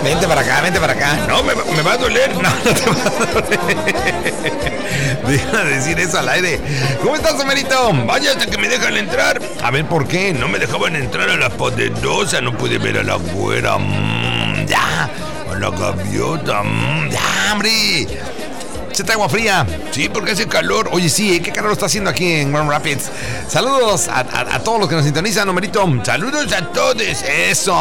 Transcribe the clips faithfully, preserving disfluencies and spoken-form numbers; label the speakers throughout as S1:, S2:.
S1: Vente para acá, vente para acá. No, me, me va a doler. No, no te va a doler. Deja de decir eso al aire. ¿Cómo estás, Homerito? Vaya, hasta que me dejan entrar. A ver, ¿por qué? No me dejaban entrar a la poderosa. No pude ver a la güera. Mm, ya. A la gaviota. Mm, ya, hombre. ¿Se trae agua fría? Sí, porque hace calor. Oye, sí, ¿qué calor está haciendo aquí en Grand Rapids? Saludos a, a, a todos los que nos sintonizan, Homerito. Saludos a todos. Eso.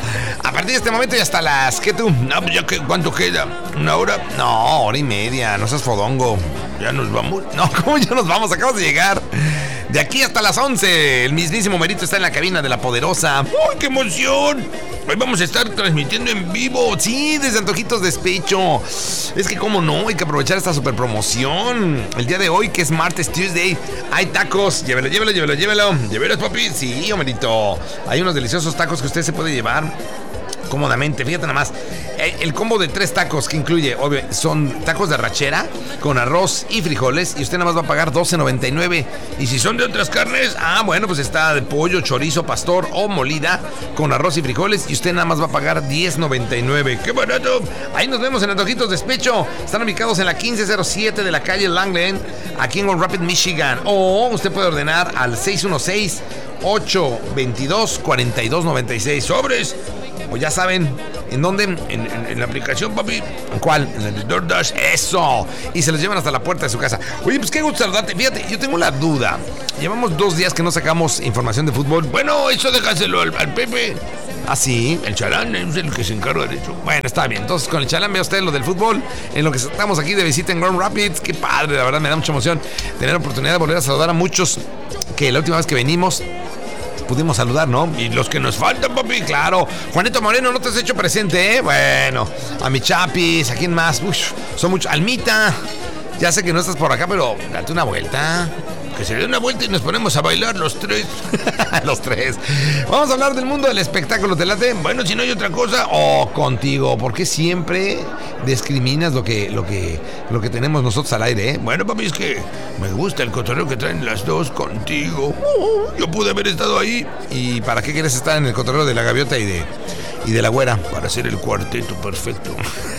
S1: A partir de este momento y hasta las... ¿Qué tú? No, pues ya que, ¿cuánto queda? ¿Una hora? No, hora y media. No seas fodongo. ¿Ya nos vamos? No, ¿cómo ya nos vamos? Acabamos de llegar. De aquí hasta las once, el mismísimo Homerito está en la cabina de La Poderosa. ¡Uy, qué emoción! Hoy vamos a estar transmitiendo en vivo. Sí, desde Antojitos Despecho. Es que cómo no, hay que aprovechar esta super promoción. El día de hoy, que es martes, Tuesday, hay tacos. Llévelo, llévelo, llévelo, llévelo. ¿Llévelos, papi? Sí, Homerito. Hay unos deliciosos tacos que usted se puede llevar cómodamente. Fíjate nada más, el combo de tres tacos que incluye, obvio, son tacos de arrachera con arroz y frijoles, y usted nada más va a pagar doce noventa y nueve. Y si son de otras carnes, ah, bueno, pues está de pollo, chorizo, pastor o molida con arroz y frijoles, y usted nada más va a pagar diez noventa y nueve. ¡Qué barato! Ahí nos vemos en Antojitos Despecho. Están ubicados en la quince cero siete de la calle Langland, aquí en Grand Rapids, Michigan. O usted puede ordenar al seis uno seis, ocho dos dos, cuatro dos nueve seis. ¡Sobres! O ya saben, ¿en dónde? En, en, en la aplicación, papi. ¿En cuál? En el de DoorDash. ¡Eso! Y se los llevan hasta la puerta de su casa. Oye, pues qué gusto saludarte. Fíjate, yo tengo la duda. Llevamos dos días que no sacamos información de fútbol. Bueno, eso déjaselo al, al Pepe. Ah, sí, el Chalán es el que se encarga de eso. Bueno, está bien. Entonces, con el Chalán vea usted lo del fútbol. En lo que estamos aquí de visita en Grand Rapids. Qué padre, la verdad, me da mucha emoción tener la oportunidad de volver a saludar a muchos que la última vez que venimos pudimos saludar, ¿no? Y los que nos faltan, papi, claro. Juanito Moreno, no te has hecho presente, ¿eh? Bueno, a mi Chapis, ¿a quién más? Uy, son muchos. Almita, ya sé que no estás por acá, pero date una vuelta. Que se dé una vuelta y nos ponemos a bailar los tres. Los tres. Vamos a hablar del mundo del espectáculo. ¿Te late? Bueno, si no hay otra cosa, o oh, contigo. ¿Por qué siempre discriminas lo que, lo que, lo que tenemos nosotros al aire, eh? Bueno, papi, es que me gusta el cotorreo que traen las dos contigo. Uh, yo pude haber estado ahí. ¿Y para qué quieres estar en el cotorreo de la gaviota y de, y de la güera? Para hacer el cuarteto perfecto.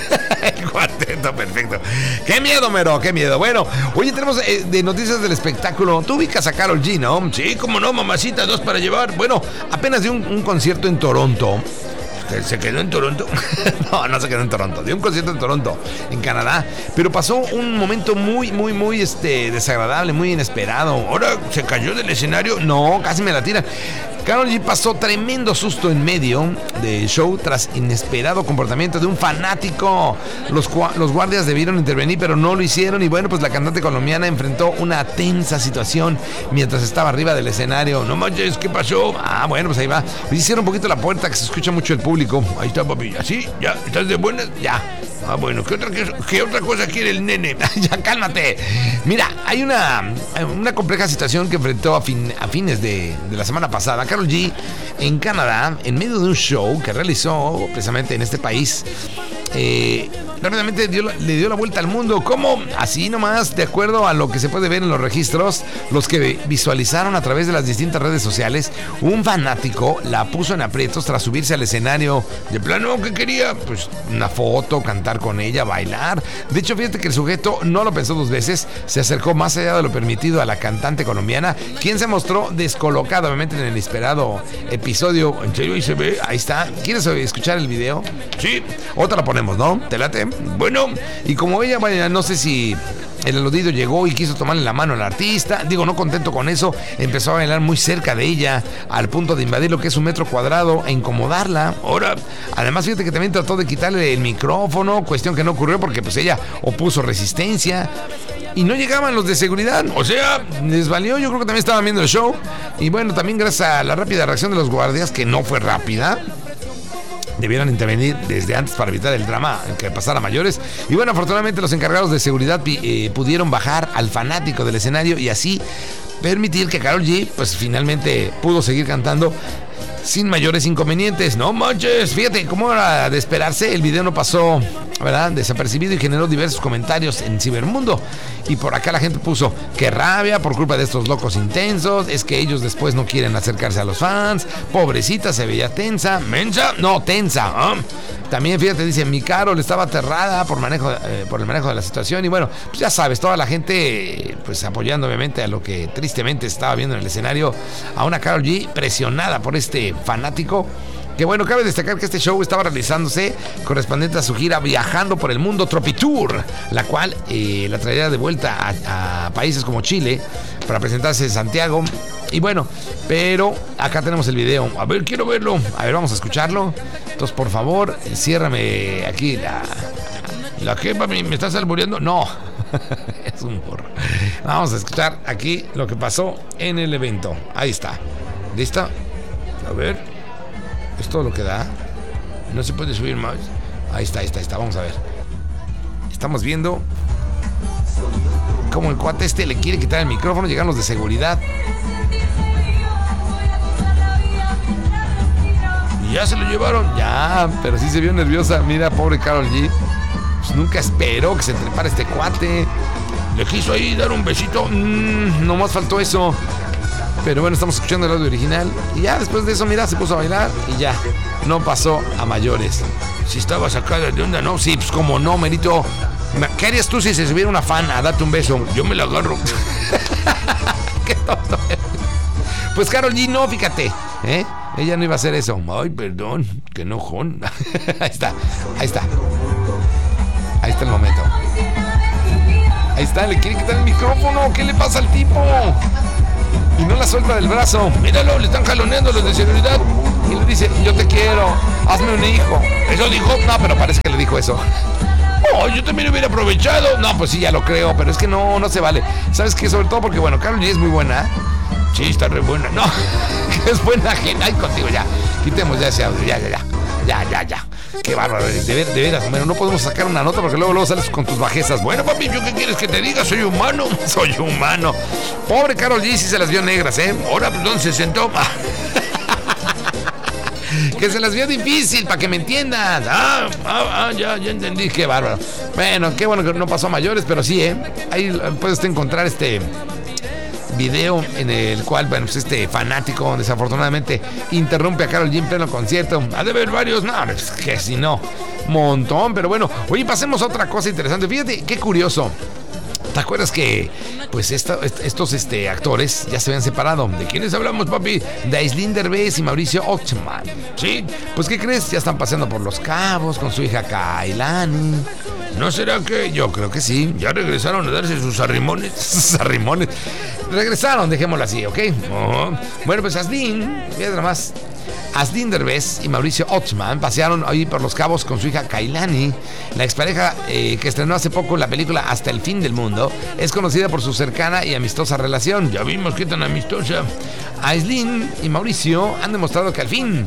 S1: El cuarteto perfecto. ¡Qué miedo, Mero! ¡Qué miedo! Bueno, oye, tenemos eh, de noticias del espectáculo. Tú ubicas a Karol G, ¿no? Sí, cómo no, mamacita, dos para llevar. Bueno, apenas dio un, un concierto en Toronto. ¿Se quedó en Toronto? No, no se quedó en Toronto. Dio un concierto en Toronto, en Canadá. Pero pasó un momento muy, muy, muy este, desagradable, muy inesperado. ¿Ahora se cayó del escenario? No, casi me la tiran. Karol G pasó tremendo susto en medio del show tras inesperado comportamiento de un fanático. Los, los guardias debieron intervenir, pero no lo hicieron. Y bueno, pues la cantante colombiana enfrentó una tensa situación mientras estaba arriba del escenario. No manches, ¿qué pasó? Ah, bueno, pues ahí va. Hicieron un poquito la puerta, que se escucha mucho el público. Ahí está, papi. ¿Así? ¿Ya? ¿Estás de buenas? Ya. Ah, bueno, ¿qué otra, qué, qué otra cosa quiere el nene? Ya, cálmate. Mira, hay una, una compleja situación que enfrentó a, fin, a fines de, de la semana pasada Karol G en Canadá, en medio de un show que realizó precisamente en este país. Eh, rápidamente dio, le dio la vuelta al mundo. ¿Cómo? Así nomás, de acuerdo a lo que se puede ver en los registros, los que visualizaron a través de las distintas redes sociales, un fanático la puso en aprietos tras subirse al escenario. De plano, ¿qué quería? Pues una foto, cantar con ella, bailar. De hecho, fíjate que el sujeto no lo pensó dos veces, se acercó más allá de lo permitido a la cantante colombiana, quien se mostró descolocada, obviamente, en el inesperado episodio. ¿En serio? Ahí se ve, ahí está. ¿Quieres escuchar el video? Sí, otra la ponemos, ¿no? ¿Te late? Bueno, y como ella, bueno, no sé si el aludido llegó y quiso tomarle la mano al artista. Digo, no contento con eso, empezó a bailar muy cerca de ella, al punto de invadir lo que es un metro cuadrado e incomodarla. Ahora, además, fíjate que también trató de quitarle el micrófono, cuestión que no ocurrió porque pues ella opuso resistencia. Y no llegaban los de seguridad, o sea, les valió. Yo creo que también estaban viendo el show. Y bueno, también gracias a la rápida reacción de los guardias, que no fue rápida, debieron intervenir desde antes para evitar el drama que pasara a mayores. Y bueno, afortunadamente los encargados de seguridad eh, pudieron bajar al fanático del escenario y así permitir que Karol G pues finalmente pudo seguir cantando sin mayores inconvenientes. No manches, fíjate cómo era de esperarse. El video no pasó, ¿verdad?, desapercibido y generó diversos comentarios en Cibermundo. Y por acá la gente puso: qué rabia por culpa de estos locos intensos, es que ellos después no quieren acercarse a los fans, pobrecita, se veía tensa, mensa, no, tensa, ¿eh? También, fíjate, dice, mi Carol estaba aterrada por, manejo, eh, por el manejo de la situación. Y bueno, pues ya sabes, toda la gente pues apoyando obviamente a lo que tristemente estaba viendo en el escenario, a una Karol G presionada por este fanático. Que bueno, cabe destacar que este show estaba realizándose correspondiente a su gira Viajando por el Mundo Tropitour, la cual eh, la traería de vuelta a, a países como Chile para presentarse en Santiago. Y bueno, pero acá tenemos el video. A ver, quiero verlo. A ver, vamos a escucharlo. Entonces, por favor, ciérrame aquí la... ¿La qué, papi? ¿Me estás albureando? No. Es un porro. Vamos a escuchar aquí lo que pasó en el evento. Ahí está. ¿Lista? A ver. Es todo lo que da. No se puede subir más. Ahí está, ahí está, ahí está. Vamos a ver. Estamos viendo cómo el cuate este le quiere quitar el micrófono. Llegan los de seguridad. Y ya se lo llevaron. Ya, pero sí se vio nerviosa. Mira, pobre Karol G. Pues nunca esperó que se trepara este cuate. Le quiso ahí dar un besito. Mm, no más faltó eso. Pero bueno, estamos escuchando el audio original. Y ya después de eso, mira, se puso a bailar. Y ya, no pasó a mayores. Si estaba sacada de onda, ¿no? Sí, pues como no, Merito. ¿Qué harías tú si se subiera una fan a darte un beso? Yo me la agarro. Qué tonto. Pues Karol G no, fíjate, ¿eh? Ella no iba a hacer eso. Ay, perdón, que enojón. Ahí está, ahí está. Ahí está el momento. Ahí está, le quiere quitar el micrófono. ¿Qué le pasa al tipo? Y no la suelta del brazo. Míralo, le están jaloneando los de seguridad. Y le dice, yo te quiero, hazme un hijo. ¿Eso dijo? No, pero parece que le dijo eso. Oh, yo también hubiera aprovechado. No, pues sí, ya lo creo, pero es que no, no se vale. ¿Sabes qué? Sobre todo porque, bueno, Karol G es muy buena. Sí, está re buena. No, que es buena gente. Ay, contigo ya. Quitemos ya ese audio, ya, ya, ya. Ya, ya, ya. Qué bárbaro, de, ver, de veras, bueno, no podemos sacar una nota porque luego, luego sales con tus bajezas. Bueno, papi, ¿yo qué quieres que te diga? Soy humano, soy humano. Pobre Karol G, sí se las vio negras, ¿eh? Ahora, ¿dónde se sentó? Que se las vio difícil, para que me entiendas. Ah, ah, ah, ya, ya entendí, qué bárbaro. Bueno, qué bueno que no pasó a mayores, pero sí, ¿eh? Ahí puedes encontrar este video en el cual, bueno, pues este fanático desafortunadamente interrumpe a Karol G en pleno concierto. Ha de haber varios, no, pues que si no, montón, pero bueno. Oye, pasemos a otra cosa interesante. Fíjate, qué curioso. ¿Te acuerdas que pues esta, estos este, actores ya se habían separado? ¿De quiénes hablamos, papi? De Aislinn Derbez y Mauricio Ockman. ¿Sí? Pues, ¿qué crees? Ya están paseando por Los Cabos con su hija Kailani. ¿No será que? Yo creo que sí. Ya regresaron a darse sus arrimones. Sus arrimones. Regresaron, dejémoslo así, ¿ok? Uh-huh. Bueno, pues Aislinn, fíjate nada más. Aislinn Derbez y Mauricio Ockman pasearon ahí por Los Cabos con su hija Kailani. La expareja eh, que estrenó hace poco la película Hasta el Fin del Mundo es conocida por su cercana y amistosa relación. Ya vimos qué tan amistosa. Aislinn y Mauricio han demostrado que al fin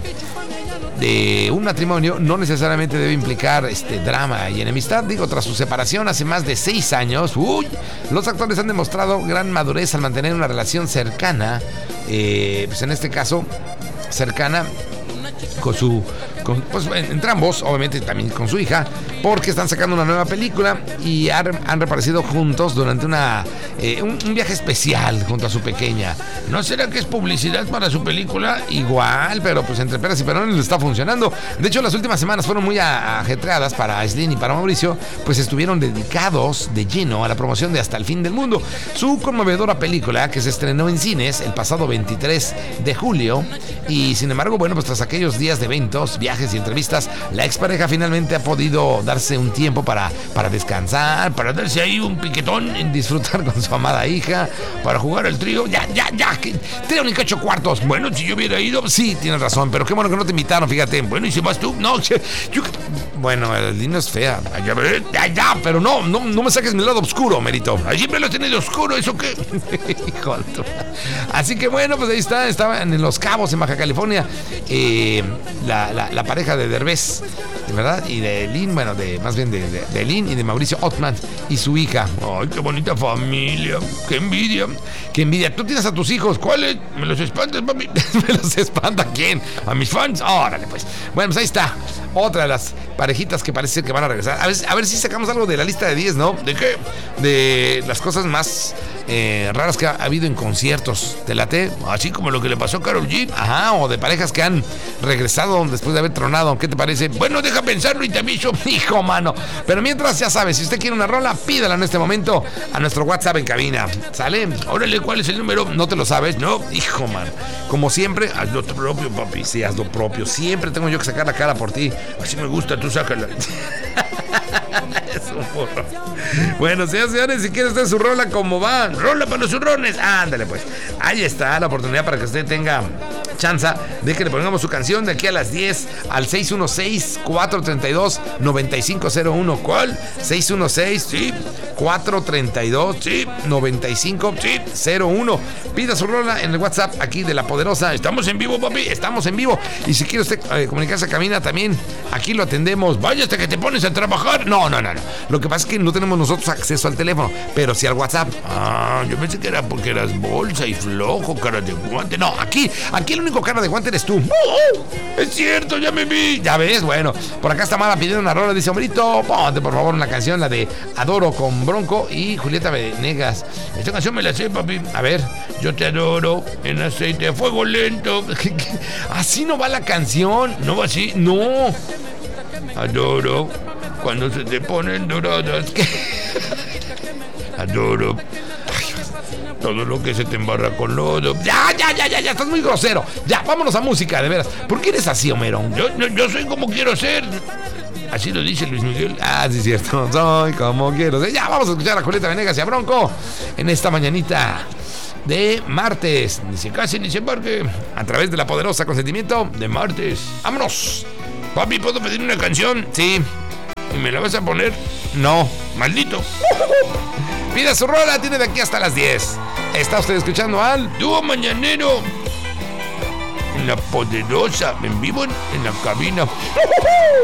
S1: de un matrimonio no necesariamente debe implicar este drama y enemistad. Digo, tras su separación hace más de seis años, uy, los actores han demostrado gran madurez al mantener una relación cercana, eh, pues en este caso cercana con su con, pues entre ambos, obviamente también con su hija, porque están sacando una nueva película y han, han reaparecido juntos durante una eh, un, un viaje especial junto a su pequeña. ¿No será que es publicidad para su película? Igual, pero pues entre peras y perones le está funcionando. De hecho, las últimas semanas fueron muy ajetreadas para Aislinn y para Mauricio, pues estuvieron dedicados de lleno a la promoción de Hasta el Fin del Mundo, su conmovedora película que se estrenó en cines el pasado veintitrés de julio. Y sin embargo, bueno, pues tras aquellos días de eventos, viajes y entrevistas, la expareja finalmente ha podido darse un tiempo para, para descansar, para darse ahí un piquetón, en disfrutar con su amada hija, para jugar el trío. Ya, ya, ya, que trío ni cacho cuartos. Bueno, si yo hubiera ido, sí, tienes razón, pero qué bueno que no te invitaron, fíjate. Bueno, ¿y si vas tú? No, yo, yo bueno, el niño es fea. Ya, ya, ya, pero no, no, no me saques mi lado oscuro, Merito. Ahí siempre lo he tenido oscuro, ¿eso qué? Hijo de tu... Así que bueno, pues ahí está, estaban en Los Cabos, en Baja California, eh, la, la, la pareja de Derbez, ¿verdad? Y de Aislinn, bueno, de más bien de, de, de Aislinn y de Mauricio Ockman y su hija. Ay, qué bonita familia, qué envidia, qué envidia. Tú tienes a tus hijos, ¿cuáles? ¿Me los espantas, mami? ¿Me los espanta quién? ¿A mis fans? Órale, pues. Bueno, pues ahí está. Otra de las parejitas que parece que van a regresar. A ver, a ver si sacamos algo de la lista de diez, ¿no? ¿De qué? De las cosas más eh, raras que ha habido en conciertos. ¿Te late? Así como lo que le pasó a Karol G. Ajá, o de parejas que han regresado después de haber tronado. ¿Qué te parece? Bueno, deja pensarlo y te aviso. Hijo, mano. Pero mientras, ya sabes, si usted quiere una rola, pídala en este momento a nuestro WhatsApp en cabina. ¿Sale? Órale, ¿cuál es el número? ¿No te lo sabes? No, hijo, man. Como siempre, haz lo propio, papi. Sí, haz lo propio. Siempre tengo yo que sacar la cara por ti. Así me gusta, tú sácala. Es un burro. Bueno, señores, señores, si quiere usted su rola, ¿cómo va? Rola para los zurrones. Ándale, pues. Ahí está la oportunidad para que usted tenga chance de que le pongamos su canción de aquí a las diez al seis uno seis, cuatro tres dos, nueve cinco cero uno. ¿Cuál? seis uno seis, sí, cuatro tres dos, sí, nueve cinco, sí, cero uno. Pida su rola en el WhatsApp aquí de La Poderosa. Estamos en vivo, papi, estamos en vivo. Y si quiere usted eh, comunicarse a cabina también, aquí lo atendemos. Vaya hasta que te pones a trabajar. No, no, no, no. Lo que pasa es que no tenemos nosotros acceso al teléfono, pero sí al WhatsApp. Ah, yo pensé que era porque eras bolsa y flojo, cara de guante. No, aquí, aquí el único cara de guante eres tú. ¡Oh, oh! Es cierto, ya me vi. Ya ves, bueno, por acá está Mara pidiendo una rola. Dice, hombrito, ponte por favor una canción, la de Adoro con Bronco y Julieta Venegas. Esta canción me la sé, papi. A ver, yo te adoro en aceite a fuego lento. Así no va la canción. No va así, no. Adoro cuando se te ponen doradas. Adoro todo lo que se te embarra con lodo. Ya, ya, ya, ya, ya, estás muy grosero. Ya, vámonos a música, de veras. ¿Por qué eres así, Homero? Yo, yo, yo soy como quiero ser. Así lo dice Luis Miguel. Ah, sí, es cierto. Soy como quiero ser. Ya, vamos a escuchar a Julieta Venegas y a Bronco en esta mañanita de martes. Ni se case ni se embarque. A través de La Poderosa Consentimiento de martes. ¡Vámonos! Papi, ¿puedo pedir una canción? Sí. ¿Y me la vas a poner? No. Maldito. Pida su rola, tiene de aquí hasta las diez. Está usted escuchando al Dúo Mañanero en La Poderosa, en vivo en, en la cabina.